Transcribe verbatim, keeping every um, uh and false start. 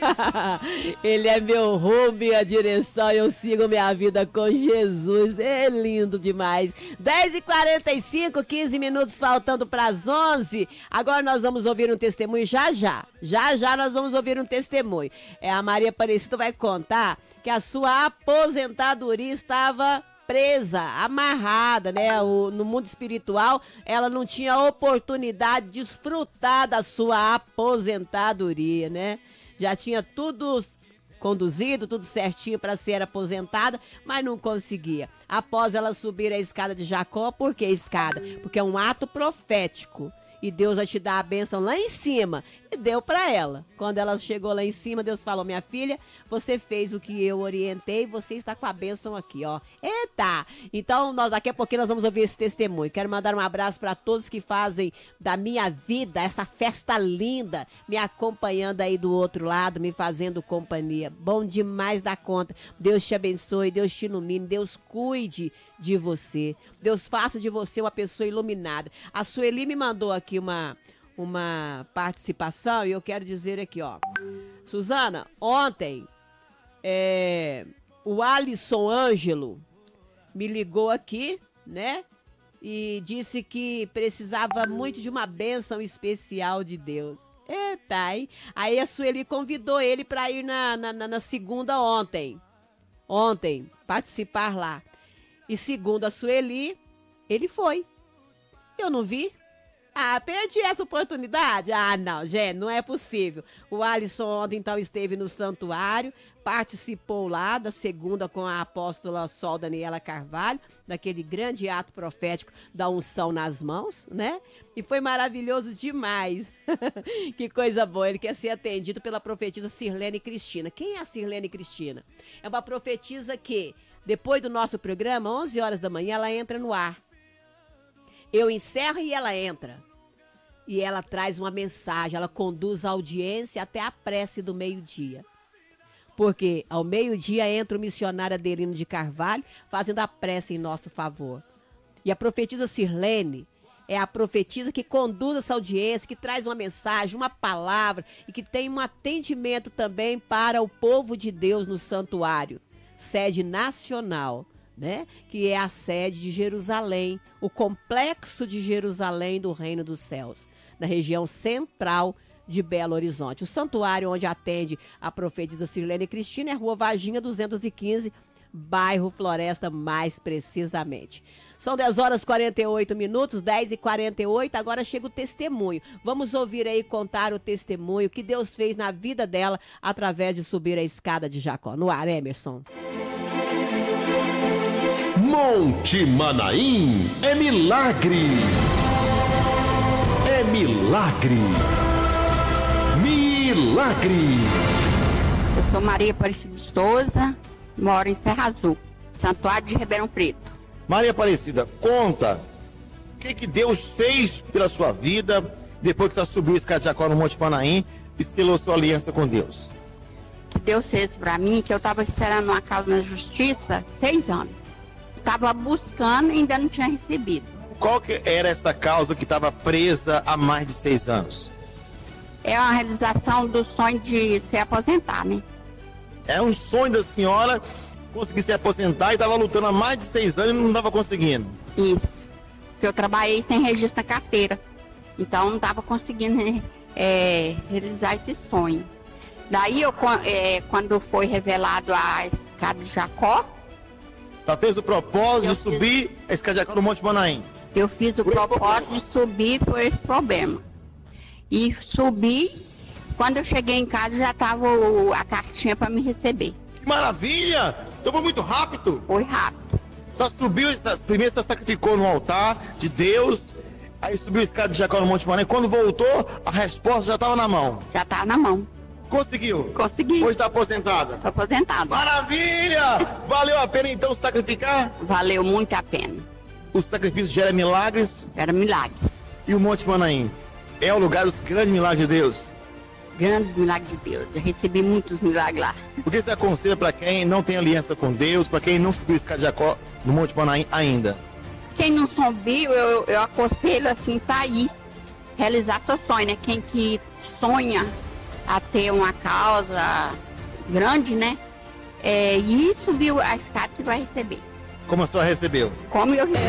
Ele é meu rumo e a direção, eu sigo minha vida com Jesus. É lindo demais. dez e quarenta e cinco, quinze minutos faltando para as onze. Agora nós vamos ouvir um testemunho já já. Já já nós vamos ouvir um testemunho. É, a Maria Aparecida vai contar que a sua aposentadoria estava presa, amarrada, né? O, no mundo espiritual, ela não tinha oportunidade de desfrutar da sua aposentadoria, né? Já tinha tudo conduzido, tudo certinho para ser aposentada, mas não conseguia. Após ela subir a escada de Jacó, por que escada? Porque é um ato profético. E Deus vai te dar a bênção lá em cima. E deu para ela. Quando ela chegou lá em cima, Deus falou: minha filha, você fez o que eu orientei, você está com a bênção aqui, ó. Eita! Então, nós, daqui a pouquinho nós vamos ouvir esse testemunho. Quero mandar um abraço para todos que fazem da minha vida essa festa linda, me acompanhando aí do outro lado, me fazendo companhia. Bom demais da conta. Deus te abençoe, Deus te ilumine, Deus cuide de você. Deus faça de você uma pessoa iluminada. A Sueli me mandou aqui uma, uma participação e eu quero dizer aqui, ó. Suzana, ontem é, o Alisson Ângelo me ligou aqui, né? E disse que precisava muito de uma bênção especial de Deus. Eita, hein? Aí a Sueli convidou ele para ir na, na, na segunda ontem. Ontem, participar lá. E segundo a Sueli, ele foi. Eu não vi. Ah, perdi essa oportunidade? Ah, não, gente, não é possível. O Alisson ontem, então, esteve no santuário, participou lá da segunda com a apóstola Sol Daniela Carvalho, daquele grande ato profético da unção nas mãos, né? E foi maravilhoso demais. Que coisa boa. Ele quer ser atendido pela profetisa Sirlene Cristina. Quem é a Sirlene Cristina? É uma profetisa que, depois do nosso programa, onze horas da manhã, ela entra no ar. Eu encerro e ela entra. E ela traz uma mensagem, ela conduz a audiência até a prece do meio-dia. Porque ao meio-dia entra o missionário Adelino de Carvalho fazendo a prece em nosso favor. E a profetisa Sirlene é a profetisa que conduz essa audiência, que traz uma mensagem, uma palavra e que tem um atendimento também para o povo de Deus no santuário. Sede nacional, né? Que é a sede de Jerusalém, o complexo de Jerusalém do Reino dos Céus, na região central de Belo Horizonte. O santuário onde atende a profetisa Sirlene Cristina é Rua Varginha duzentos e quinze, bairro Floresta, mais precisamente. São dez horas e quarenta e oito minutos, dez e quarenta e oito, agora chega o testemunho. Vamos ouvir aí contar o testemunho que Deus fez na vida dela através de subir a escada de Jacó. No ar, Emerson. Monte Manaim é milagre. É milagre. Milagre. Eu sou Maria Aparecida de Souza, moro em Serra Azul, Santuário de Ribeirão Preto. Maria Aparecida, conta o que, que Deus fez pela sua vida depois que você subiu o escada de Jacó no Monte Manaim e selou sua aliança com Deus. Que Deus fez pra mim, que eu estava esperando uma causa na justiça seis anos. Estava buscando e ainda não tinha recebido. Qual que era essa causa que estava presa há mais de seis anos? É uma realização do sonho de se aposentar, né? É um sonho da senhora conseguir se aposentar e estava lutando há mais de seis anos e não estava conseguindo. Isso. Porque eu trabalhei sem registro na carteira. Então não estava conseguindo é, realizar esse sonho. Daí, eu, é, quando foi revelado a escada de Jacó, só fez o propósito eu de subir fiz... a escada de Jacó no Monte Manaim? Eu fiz o por propósito de subir por esse problema. E subi, quando eu cheguei em casa já estava a cartinha para me receber. Que maravilha! Então foi muito rápido? Foi rápido. Só subiu, primeiro você sacrificou no altar de Deus, aí subiu a escada de Jacó no Monte Manaim. Quando voltou, a resposta já estava na mão. Já estava na mão. Conseguiu? Consegui. Hoje está aposentada? Estou aposentada. Maravilha! Valeu a pena então sacrificar? Valeu muito a pena. O sacrifício gera milagres? Gera milagres. E o Monte Manaim é o lugar dos grandes milagres de Deus? Grandes milagres de Deus. Eu recebi muitos milagres lá. O que você aconselha para quem não tem aliança com Deus, para quem não subiu o escada de Jacó no Monte Manaim ainda? Quem não subiu, eu, eu aconselho assim, tá aí. Realizar seu sonho, né? Quem que sonha a ter uma causa grande, né? É, e subiu a escada que vai receber. Como a senhora recebeu? Como eu recebi.